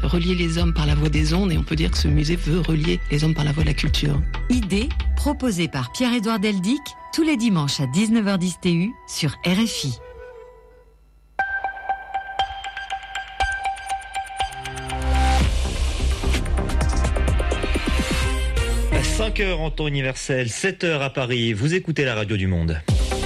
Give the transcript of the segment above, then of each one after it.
relier les hommes par la voie des ondes et on peut dire que ce musée veut relier les hommes par la voie de la culture. Idée proposée par Pierre-Édouard Deldic tous les dimanches à 19h10 TU sur RFI. À 5h en temps universel, 7h à Paris, vous écoutez la radio du monde.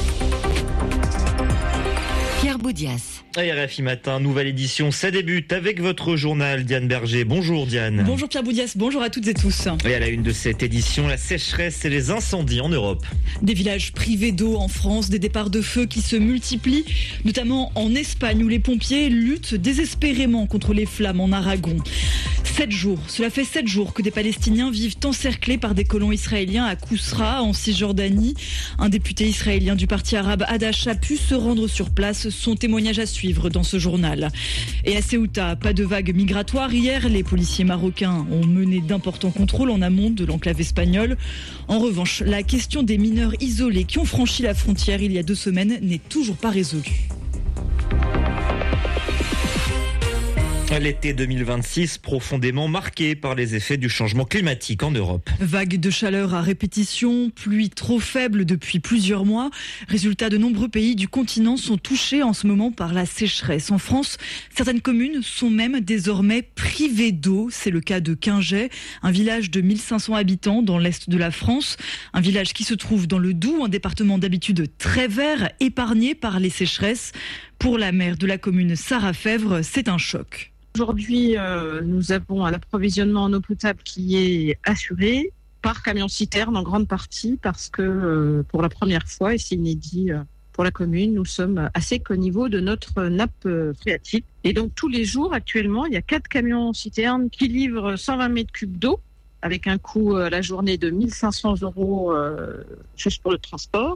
Pierre Boudias. RFI Matin, nouvelle édition, ça débute avec votre journal Diane Berger. Bonjour Diane. Bonjour Pierre Boudias, bonjour à toutes et tous. Et à la une de cette édition, la sécheresse et les incendies en Europe. Des villages privés d'eau en France, des départs de feu qui se multiplient, notamment en Espagne où les pompiers luttent désespérément contre les flammes en Aragon. Cela fait 7 jours que des Palestiniens vivent encerclés par des colons israéliens à Kousra, en Cisjordanie. Un député israélien du parti arabe Hadash a pu se rendre sur place. Son témoignage à suivre dans ce journal. Et à Ceuta, pas de vague migratoire. Hier, les policiers marocains ont mené d'importants contrôles en amont de l'enclave espagnole. En revanche, la question des mineurs isolés qui ont franchi la frontière il y a 2 semaines n'est toujours pas résolue. L'été 2026 profondément marqué par les effets du changement climatique en Europe. Vagues de chaleur à répétition, pluie trop faible depuis plusieurs mois. Résultat, de nombreux pays du continent sont touchés en ce moment par la sécheresse. En France, certaines communes sont même désormais privées d'eau. C'est le cas de Quingey, un village de 1500 habitants dans l'est de la France. Un village qui se trouve dans le Doubs, un département d'habitude très vert, épargné par les sécheresses. Pour la maire de la commune Sarah Fèvre, c'est un choc. Aujourd'hui, nous avons un approvisionnement en eau potable qui est assuré par camion-citerne en grande partie parce que pour la première fois, et c'est inédit pour la commune, nous sommes à sec au niveau de notre nappe phréatique. Et donc tous les jours, actuellement, il y a 4 camions-citernes qui livrent 120 mètres cubes d'eau avec un coût à la journée de 1500 € juste pour le transport.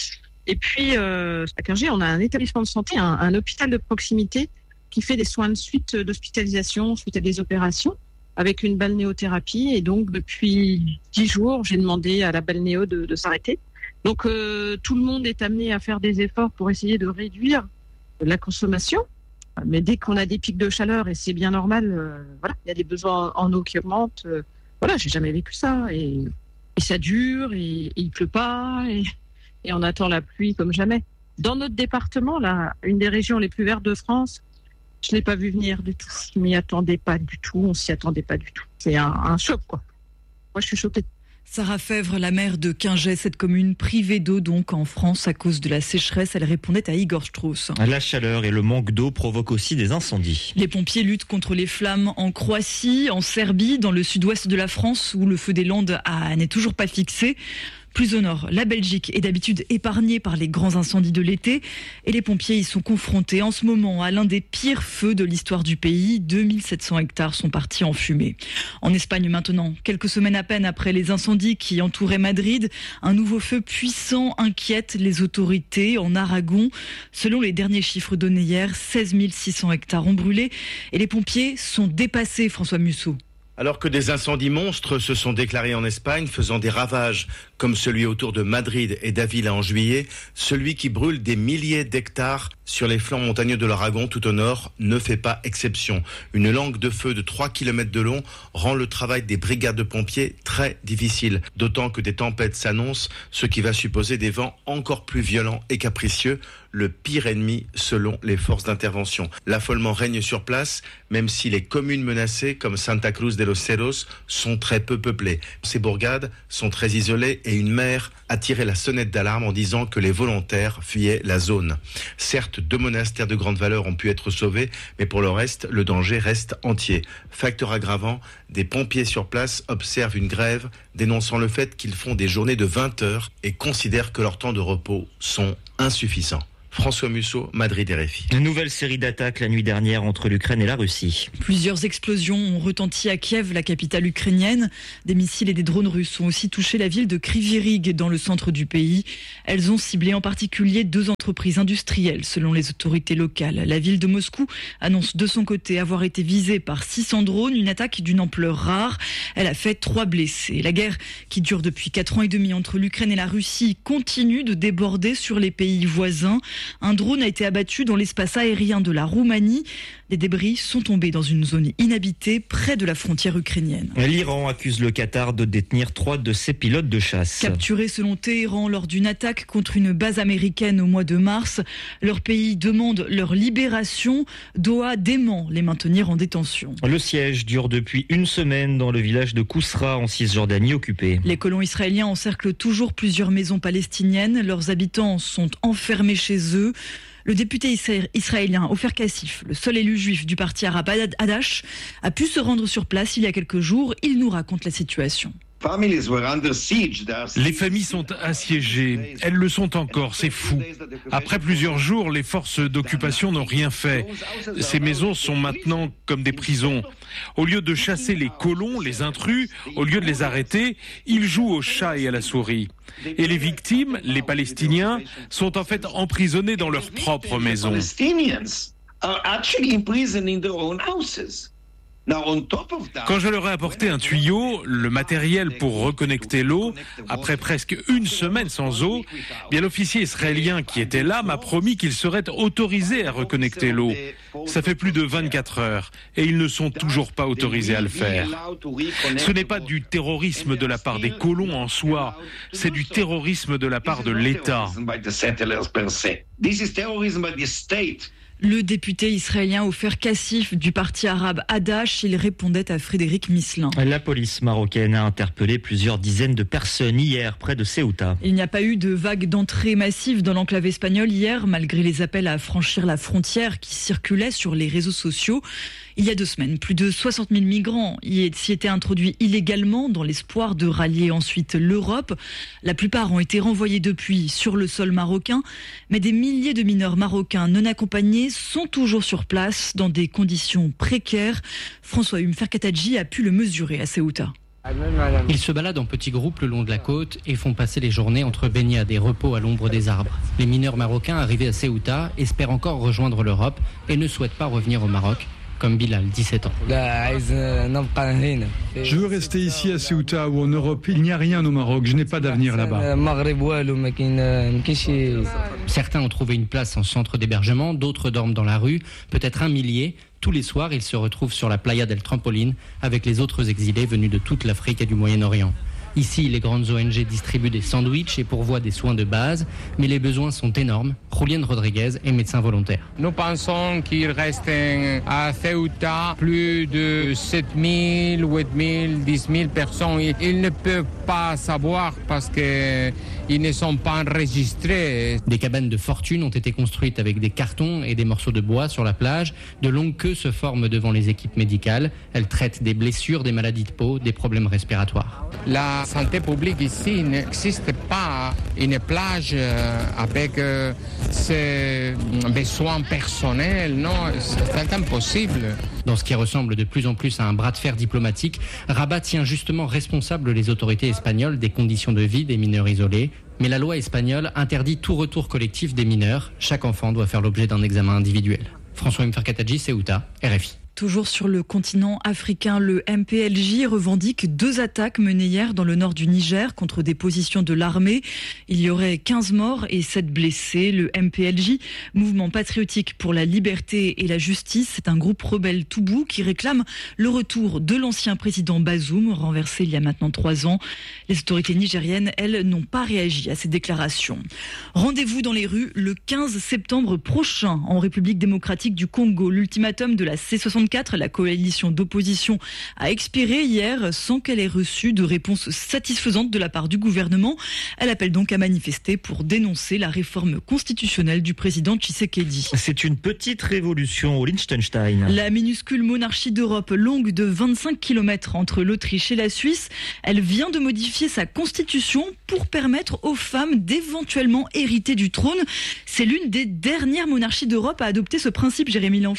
Et puis, à Quingey, on a un établissement de santé, un hôpital de proximité qui fait des soins de suite d'hospitalisation suite à des opérations avec une balnéothérapie. Et donc, depuis 10 jours, j'ai demandé à la balnéo de s'arrêter. Donc, tout le monde est amené à faire des efforts pour essayer de réduire la consommation. Mais dès qu'on a des pics de chaleur, et c'est bien normal, il y a des besoins en eau qui augmentent. J'ai jamais vécu ça. Et ça dure, et il pleut pas, et on attend la pluie comme jamais. Dans notre département, là, une des régions les plus vertes de France, je ne l'ai pas vu venir du tout. Je m'y attendais pas du tout. On s'y attendait pas du tout. C'est un choc, quoi. Moi, je suis choquée. Sarah Fèvre, la maire de Quingey, cette commune privée d'eau donc en France à cause de la sécheresse, elle répondait à Igor Strauss. La chaleur et le manque d'eau provoquent aussi des incendies. Les pompiers luttent contre les flammes en Croatie, en Serbie, dans le sud-ouest de la France où le feu des Landes n'est toujours pas fixé. Plus au nord, la Belgique est d'habitude épargnée par les grands incendies de l'été et les pompiers y sont confrontés en ce moment à l'un des pires feux de l'histoire du pays. 2700 hectares sont partis en fumée. En Espagne maintenant, quelques semaines à peine après les incendies qui entouraient Madrid, un nouveau feu puissant inquiète les autorités en Aragon. Selon les derniers chiffres donnés hier, 16 600 hectares ont brûlé et les pompiers sont dépassés, François Musso. Alors que des incendies monstres se sont déclarés en Espagne, faisant des ravages, comme celui autour de Madrid et d'Avila en juillet, celui qui brûle des milliers d'hectares sur les flancs montagneux de l'Aragon tout au nord ne fait pas exception. Une langue de feu de 3 km de long rend le travail des brigades de pompiers très difficile, d'autant que des tempêtes s'annoncent, ce qui va supposer des vents encore plus violents et capricieux, le pire ennemi selon les forces d'intervention. L'affolement règne sur place, même si les communes menacées comme Santa Cruz de los Cerros sont très peu peuplées. Ces bourgades sont très isolées et une maire a tiré la sonnette d'alarme en disant que les volontaires fuyaient la zone. Certes, 2 monastères de grande valeur ont pu être sauvés, mais pour le reste, le danger reste entier. Facteur aggravant, des pompiers sur place observent une grève, dénonçant le fait qu'ils font des journées de 20 heures et considèrent que leurs temps de repos sont insuffisants. François Musso, Madrid RFI. Une nouvelle série d'attaques la nuit dernière entre l'Ukraine et la Russie. Plusieurs explosions ont retenti à Kiev, la capitale ukrainienne. Des missiles et des drones russes ont aussi touché la ville de Kryvyi Rih dans le centre du pays. Elles ont ciblé en particulier 2 entreprises entreprise industrielle, selon les autorités locales. La ville de Moscou annonce de son côté avoir été visée par 600 drones, une attaque d'une ampleur rare. Elle a fait 3 blessés. La guerre, qui dure depuis 4 ans et demi entre l'Ukraine et la Russie, continue de déborder sur les pays voisins. Un drone a été abattu dans l'espace aérien de la Roumanie. Des débris sont tombés dans une zone inhabitée près de la frontière ukrainienne. L'Iran accuse le Qatar de détenir 3 de ses pilotes de chasse. Capturés selon Téhéran lors d'une attaque contre une base américaine au mois de mars, leur pays demande leur libération. Doha dément les maintenir en détention. Le siège dure depuis une semaine dans le village de Kousra en Cisjordanie occupée. Les colons israéliens encerclent toujours plusieurs maisons palestiniennes. Leurs habitants sont enfermés chez eux. Le député israélien Ofer Kassif, le seul élu juif du parti arabe Hadash, a pu se rendre sur place il y a quelques jours. Il nous raconte la situation. Les familles sont assiégées. Elles le sont encore, c'est fou. Après plusieurs jours, les forces d'occupation n'ont rien fait. Ces maisons sont maintenant comme des prisons. Au lieu de chasser les colons, les intrus, au lieu de les arrêter, ils jouent au chat et à la souris. Et les victimes, les Palestiniens, sont en fait emprisonnés dans leurs propres maisons. Quand je leur ai apporté un tuyau, le matériel pour reconnecter l'eau, après presque une semaine sans eau, bien l'officier israélien qui était là m'a promis qu'il serait autorisé à reconnecter l'eau. Ça fait plus de 24 heures et ils ne sont toujours pas autorisés à le faire. Ce n'est pas du terrorisme de la part des colons en soi, c'est du terrorisme de la part de l'État. Le député israélien Ofer Kassif du parti arabe Hadash, il répondait à Frédéric Misselin. La police marocaine a interpellé plusieurs dizaines de personnes hier près de Ceuta. Il n'y a pas eu de vague d'entrée massive dans l'enclave espagnole hier, malgré les appels à franchir la frontière qui circulaient sur les réseaux sociaux. Il y a 2 semaines, plus de 60 000 migrants s'y étaient introduits illégalement dans l'espoir de rallier ensuite l'Europe. La plupart ont été renvoyés depuis sur le sol marocain, mais des milliers de mineurs marocains non accompagnés sont toujours sur place dans des conditions précaires. François Ferkatadji a pu le mesurer à Ceuta. Ils se baladent en petits groupes le long de la côte et font passer les journées entre baignades et repos à l'ombre des arbres. Les mineurs marocains arrivés à Ceuta espèrent encore rejoindre l'Europe et ne souhaitent pas revenir au Maroc, comme Bilal, 17 ans. Je veux rester ici à Ceuta ou en Europe. Il n'y a rien au Maroc, je n'ai pas d'avenir là-bas. Certains ont trouvé une place en centre d'hébergement, d'autres dorment dans la rue, peut-être un millier. Tous les soirs, ils se retrouvent sur la Playa del Trampolin avec les autres exilés venus de toute l'Afrique et du Moyen-Orient. Ici, les grandes ONG distribuent des sandwichs et pourvoient des soins de base, mais les besoins sont énormes. Julián Rodriguez est médecin volontaire. Nous pensons qu'il reste à Ceuta plus de 7 000, 8 000, 10 000 personnes. Ils ne peuvent pas savoir parce qu'ils ne sont pas enregistrés. Des cabanes de fortune ont été construites avec des cartons et des morceaux de bois sur la plage. De longues queues se forment devant les équipes médicales. Elles traitent des blessures, des maladies de peau, des problèmes respiratoires. La santé publique ici n'existe pas une plage avec ses besoins personnels, non, c'est impossible. Dans ce qui ressemble de plus en plus à un bras de fer diplomatique, Rabat tient justement responsable les autorités espagnoles des conditions de vie des mineurs isolés. Mais la loi espagnole interdit tout retour collectif des mineurs. Chaque enfant doit faire l'objet d'un examen individuel. François Ferkatadji, Ceuta, RFI. Toujours sur le continent africain, le MPLJ revendique 2 attaques menées hier dans le nord du Niger contre des positions de l'armée. Il y aurait 15 morts et 7 blessés. Le MPLJ, Mouvement patriotique pour la liberté et la justice, c'est un groupe rebelle Toubou qui réclame le retour de l'ancien président Bazoum, renversé il y a maintenant 3 ans. Les autorités nigériennes, elles, n'ont pas réagi à ces déclarations. Rendez-vous dans les rues le 15 septembre prochain en République démocratique du Congo. L'ultimatum de la C64, la coalition d'opposition, a expiré hier sans qu'elle ait reçu de réponse satisfaisante de la part du gouvernement. Elle appelle donc à manifester pour dénoncer la réforme constitutionnelle du président Tshisekedi. C'est une petite révolution au Liechtenstein. La minuscule monarchie d'Europe, longue de 25 km entre l'Autriche et la Suisse, elle vient de modifier sa constitution pour permettre aux femmes d'éventuellement hériter du trône. C'est l'une des dernières monarchies d'Europe à adopter ce principe, Jérémy Lanche.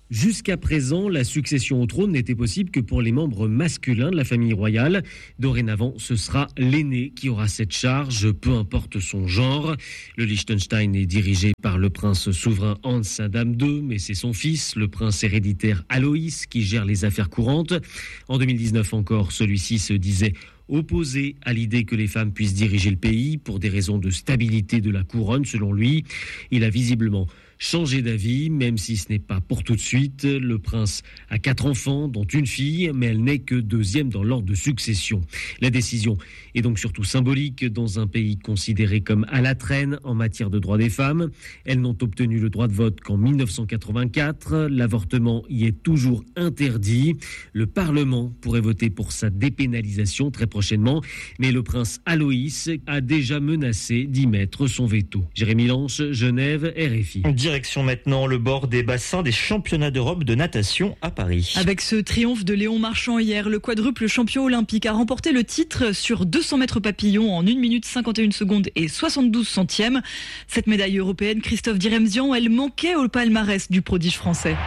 Jusqu'à présent, la succession au trône n'était possible que pour les membres masculins de la famille royale. Dorénavant, ce sera l'aîné qui aura cette charge, peu importe son genre. Le Liechtenstein est dirigé par le prince souverain Hans Adam II, mais c'est son fils, le prince héréditaire Alois, qui gère les affaires courantes. En 2019 encore, celui-ci se disait opposé à l'idée que les femmes puissent diriger le pays pour des raisons de stabilité de la couronne, selon lui. Il a visiblement changé d'avis, même si ce n'est pas pour tout de suite. Le prince a 4 enfants, dont une fille, mais elle n'est que 2e dans l'ordre de succession. La décision est donc surtout symbolique dans un pays considéré comme à la traîne en matière de droits des femmes. Elles n'ont obtenu le droit de vote qu'en 1984. L'avortement y est toujours interdit. Le Parlement pourrait voter pour sa dépénalisation très prochainement, mais le prince Alois a déjà menacé d'y mettre son veto. Jérémy Lanche, Genève, RFI. Direction maintenant le bord des bassins des championnats d'Europe de natation à Paris. Avec ce triomphe de Léon Marchand hier, le quadruple champion olympique a remporté le titre sur 200 mètres papillon en 1 minute 51 secondes et 72 centièmes. Cette médaille européenne, Christophe Diremzian, elle manquait au palmarès du prodige français.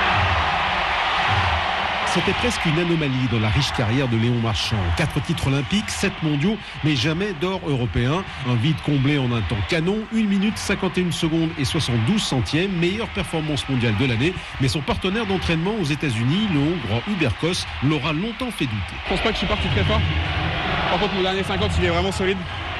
C'était presque une anomalie dans la riche carrière de Léon Marchand. 4 titres olympiques, 7 mondiaux, mais jamais d'or européen. Un vide comblé en un temps canon, 1 minute 51 secondes et 72 centièmes, meilleure performance mondiale de l'année. Mais son partenaire d'entraînement aux États-Unis, le Hongrois Hubert Kos, l'aura longtemps fait douter. Je pense pas que je suis parti très fort. Par contre, mon dernier 50, il est vraiment solide.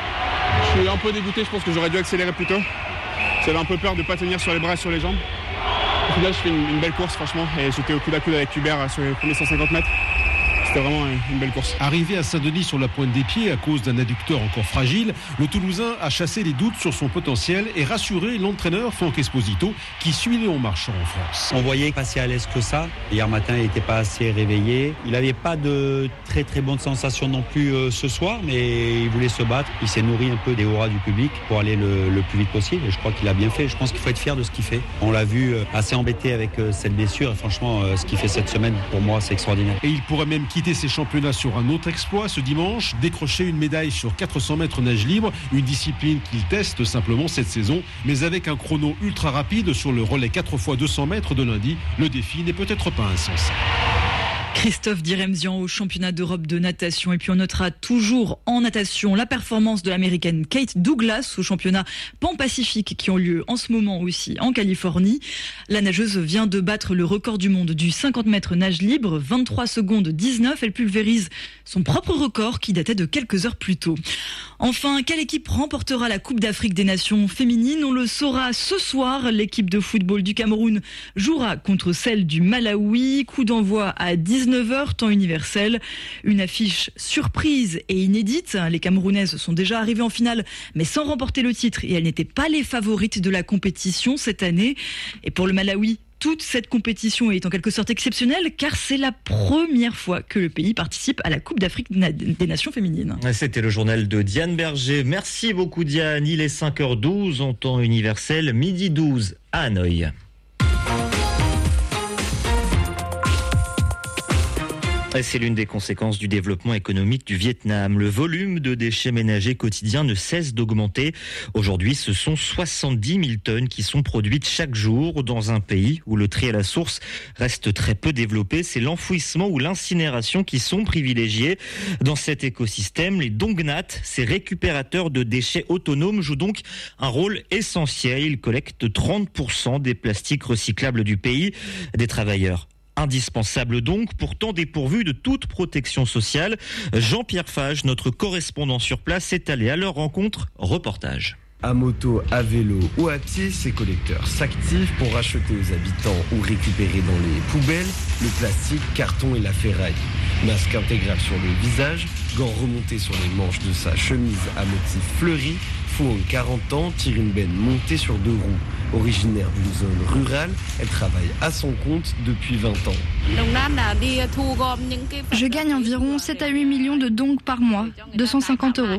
Je suis un peu dégoûté, je pense que j'aurais dû accélérer plus tôt. J'avais un peu peur de ne pas tenir sur les bras et sur les jambes. Au final, je fais une belle course, franchement, et j'étais au coude à coude avec Hubert sur les premiers 150 mètres. C'était vraiment une belle course. Arrivé à Saint-Denis sur la pointe des pieds à cause d'un adducteur encore fragile, le Toulousain a chassé les doutes sur son potentiel et rassuré l'entraîneur Franck Esposito qui suit Léon Marchand en France. On voyait pas si à l'aise que ça. Hier matin, il n'était pas assez réveillé. Il n'avait pas de très bonnes sensations non plus ce soir, mais il voulait se battre. Il s'est nourri un peu des auras du public pour aller le plus vite possible et je crois qu'il a bien fait. Je pense qu'il faut être fier de ce qu'il fait. On l'a vu assez embêté avec cette blessure et franchement, ce qu'il fait cette semaine, pour moi, c'est extraordinaire. Et il pourrait même quitter ses championnats sur un autre exploit ce dimanche, décrocher une médaille sur 400 mètres nage libre, une discipline qu'il teste simplement cette saison, mais avec un chrono ultra rapide sur le relais 4 x 200 mètres de lundi, le défi n'est peut-être pas insensé. Christophe Diremzian au championnat d'Europe de natation. Et puis on notera toujours en natation la performance de l'américaine Kate Douglas au championnat Pan-Pacifique qui ont lieu en ce moment aussi en Californie. La nageuse vient de battre le record du monde du 50 mètres nage libre, 23 secondes 19. Elle pulvérise son propre record qui datait de quelques heures plus tôt. Enfin, quelle équipe remportera la Coupe d'Afrique des Nations féminines? On le saura ce soir. L'équipe de football du Cameroun jouera contre celle du Malawi. Coup d'envoi à 19h, temps universel. Une affiche surprise et inédite. Les Camerounaises sont déjà arrivées en finale, mais sans remporter le titre. Et elles n'étaient pas les favorites de la compétition cette année. Et pour le Malawi, toute cette compétition est en quelque sorte exceptionnelle car c'est la première fois que le pays participe à la Coupe d'Afrique des Nations féminines. C'était le journal de Diane Berger. Merci beaucoup Diane. Il est 5h12 en temps universel, midi 12 à Hanoï. C'est l'une des conséquences du développement économique du Vietnam. Le volume de déchets ménagers quotidiens ne cesse d'augmenter. Aujourd'hui, ce sont 70 000 tonnes qui sont produites chaque jour dans un pays où le tri à la source reste très peu développé. C'est l'enfouissement ou l'incinération qui sont privilégiés. Dans cet écosystème, les Dongnat, ces récupérateurs de déchets autonomes, jouent donc un rôle essentiel. Ils collectent 30% des plastiques recyclables du pays. Des travailleurs indispensable donc, pourtant dépourvu de toute protection sociale. Jean-Pierre Fage, notre correspondant sur place, est allé à leur rencontre. Reportage. À moto, à vélo ou à pied, ces collecteurs s'activent pour racheter aux habitants ou récupérer dans les poubelles le plastique, carton et la ferraille. Masque intégral sur le visage, gants remontés sur les manches de sa chemise à motif fleuri, Fouong, 40 ans, tire une benne montée sur 2 roues. Originaire d'une zone rurale, elle travaille à son compte depuis 20 ans. Je gagne environ 7 à 8 millions de dong par mois, 250 €.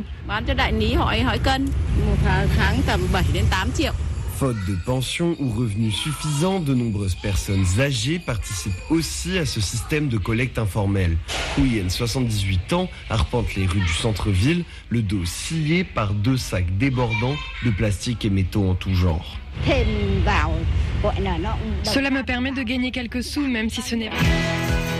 Faute de pension ou revenus suffisants, de nombreuses personnes âgées participent aussi à ce système de collecte informelle. Huyen, 78 ans, arpente les rues du centre-ville, le dos scié par 2 sacs débordants de plastique et métaux en tout genre. Cela me permet de gagner quelques sous, même si ce n'est pas...